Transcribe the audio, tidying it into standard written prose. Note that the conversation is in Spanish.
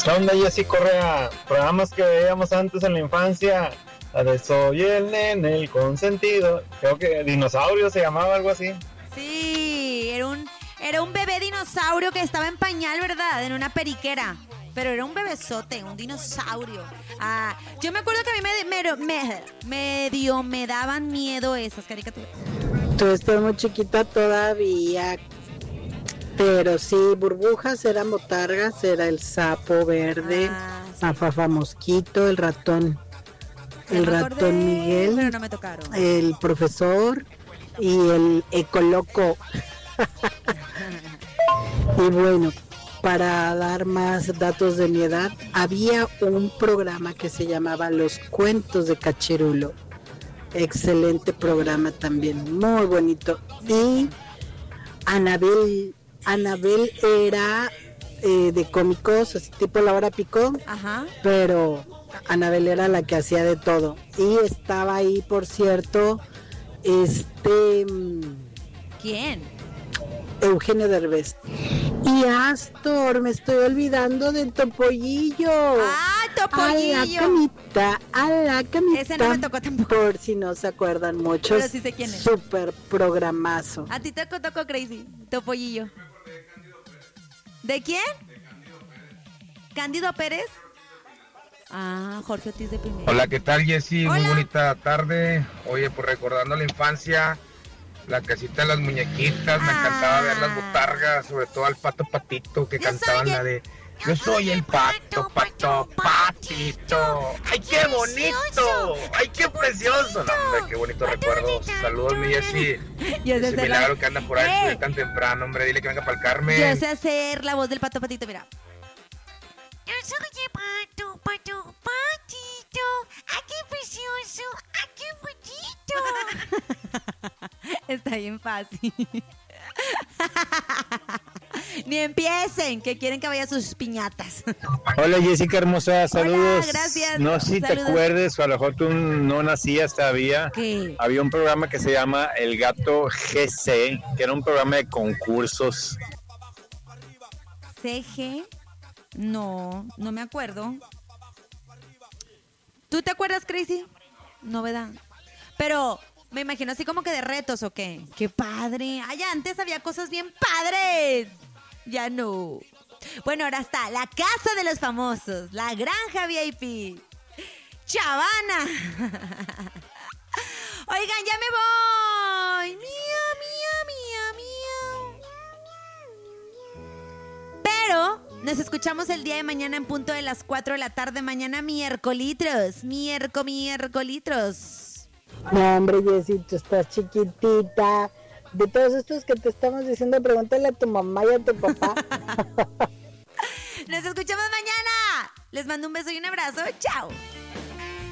¿Qué onda, Jessy Correa? Programas que veíamos antes en la infancia. La de Soy el nene, el consentido. Creo que Dinosaurio se llamaba, algo así. Sí, era un bebé dinosaurio que estaba en pañal, ¿verdad? En una periquera. Pero era un bebesote, un dinosaurio. Yo me acuerdo que a mí medio me daban miedo esas caricaturas. Tú estás muy chiquita todavía. Pero sí, Burbujas eran botargas, era el sapo verde, sí. Afafa Mosquito, el ratón. El ratón Miguel, pero no me tocaron. el profesor y el ecoloco. Y bueno, para dar más datos de mi edad, había un programa que se llamaba Los Cuentos de Cachirulo. Excelente programa también, muy bonito. Y Anabel era de cómicos, así tipo La Hora Picó. Ajá. Pero Anabel era la que hacía de todo. Y estaba ahí, por cierto, ¿quién? Eugenio Derbez. Y Astor, me estoy olvidando del Topollillo. Topollillo. A la camita. Ese no me tocó tampoco. Por si no se acuerdan muchos. Pero sí sé quién es. Súper programazo. A ti te tocó Crazy, Topollillo. ¿De quién? ¿Cándido Pérez? Jorge Ortiz de Primera. Hola, ¿qué tal, Jessy? Hola. Muy bonita tarde. Oye, pues recordando la infancia, la casita de las muñequitas, me encantaba ver las botargas, sobre todo al Pato Patito, que cantaban la de Yo soy el Pato Patito. ¡Ay, qué bonito! ¡Ay, qué precioso! No, hombre, qué bonito recuerdo. Saludos, mi Jessy. Ese milagro que anda por ahí tan temprano, hombre, dile que venga para el Carmen. Yo sé hacer la voz del Pato Patito, mira. Yo soy el Pato Patito. ¡Ay, qué precioso! ¡Ay, qué bonito! Está bien fácil. Ni empiecen, que quieren que vaya a sus piñatas. Hola, Jessica hermosa, saludos. Hola, gracias. No sé si Saludos. te acuerdes, o a lo mejor tú no nacías todavía. ¿Qué? Había un programa que se llama El Gato GC, que era un programa de concursos. CG. No me acuerdo. ¿Tú te acuerdas, Crazy? No, ¿verdad? Pero me imagino así como que de retos, ¿o qué? ¡Qué padre! Ay, antes había cosas bien padres. Ya no. Bueno, ahora está la Casa de los Famosos, la Granja VIP, Chavana. Oigan, ya me voy. Pero nos escuchamos el día de mañana en punto de las 4 de la tarde. Mañana miércolitros. No, hombre, Jessy, tú estás chiquitita. De todos estos que te estamos diciendo, pregúntale a tu mamá y a tu papá. Nos escuchamos mañana. Les mando un beso y un abrazo. Chao.